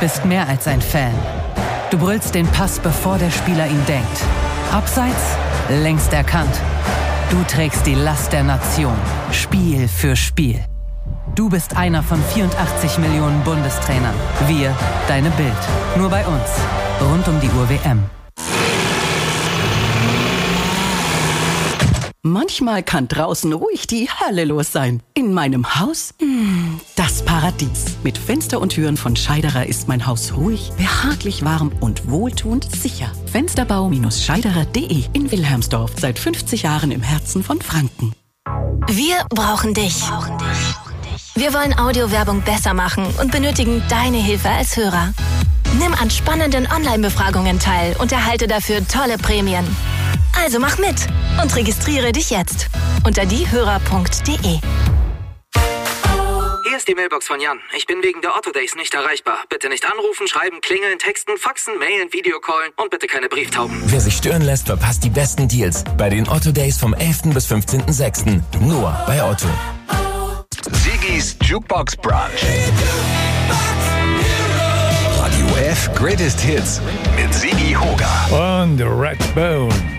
bist mehr als ein Fan. Du brüllst den Pass, bevor der Spieler ihn denkt. Abseits, längst erkannt. Du trägst die Last der Nation, Spiel für Spiel. Du bist einer von 84 Millionen Bundestrainern. Wir, deine Bild. Nur bei uns. Rund um die Uhr WM. Manchmal kann draußen ruhig die Hölle los sein. In meinem Haus, das Paradies. Mit Fenster und Türen von Scheiderer ist mein Haus ruhig, behaglich warm und wohltuend sicher. Fensterbau-scheiderer.de in Wilhelmsdorf. Seit 50 Jahren im Herzen von Franken. Wir brauchen dich. Wir wollen Audiowerbung besser machen und benötigen deine Hilfe als Hörer. Nimm an spannenden Online-Befragungen teil und erhalte dafür tolle Prämien. Also mach mit und registriere dich jetzt unter diehörer.de. Hier ist die Mailbox von Jan. Ich bin wegen der Otto Days nicht erreichbar. Bitte nicht anrufen, schreiben, klingeln, texten, faxen, mailen, Videocallen und bitte keine Brieftauben. Wer sich stören lässt, verpasst die besten Deals bei den Otto Days vom 11. bis 15.06. Nur bei Otto. Sigis Jukebox Brunch. Radio F Greatest Hits mit Sigi Hoga. Und Redbone.